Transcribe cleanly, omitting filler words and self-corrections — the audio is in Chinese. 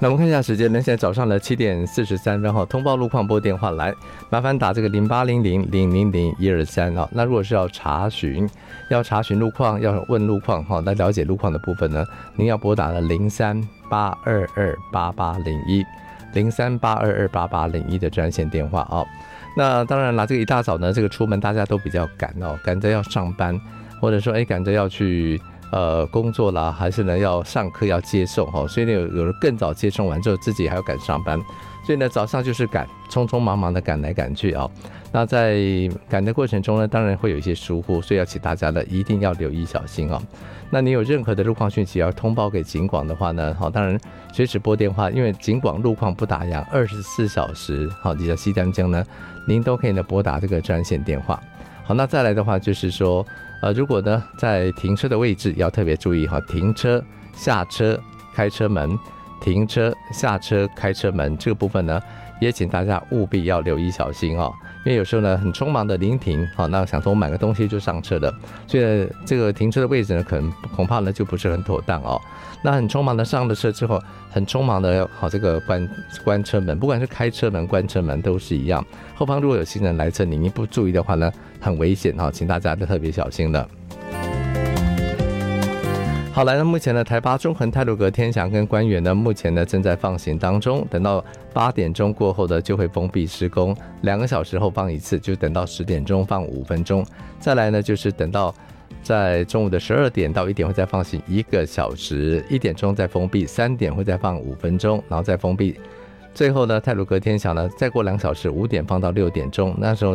那我们看一下时间呢，现在早上的7点43分哈，通报路况拨电话来，麻烦打这个0800000123啊。那如果是要查询路况，要问路况哈，来了解路况的部分呢，您要拨打了03-822-8801，03-822-8801的专线电话啊。那当然啦，这个一大早呢，这个出门大家都比较赶哦，赶着要上班，或者说赶着要去工作啦，还是呢要上课要接送哈，所以呢有人更早接送完之后，自己还要赶上班，所以呢早上就是匆匆忙忙的赶来赶去啊。那在赶的过程中呢，当然会有一些疏忽，所以要请大家呢一定要留意小心啊。那你有任何的路况讯息要通报给警广的话呢，好，当然随时拨电话，因为警广路况不打烊，24小时，好，你的西单江呢，您都可以呢拨打这个专线电话。好，那再来的话就是说，如果呢在停车的位置要特别注意哈，停车、下车、开车门，停车、下车、开车门这个部分呢，也请大家务必要留意小心哦。因为有时候呢很匆忙的临停，好，那想说买个东西就上车了，所以这个停车的位置呢，恐怕呢就不是很妥当哦。那很匆忙的上了车之后，很匆忙的好这个关车门，不管是开车门、关车门都是一样。后方如果有行人来车，你一不注意的话呢，很危险哈，请大家都特别小心了。好，来，那目前呢，台八、中横、太鲁阁、天祥跟官园呢，目前呢正在放行当中。等到8点钟过后呢，就会封闭施工，2个小时后放一次，就等到10点钟放5分钟。再来呢，就是等到在中午的12点到1点会再放行1个小时，1点钟再封闭，3点会再放5分钟，然后再封闭。最后呢，太鲁阁、天祥呢，再过2小时，5点放到6点钟，那时候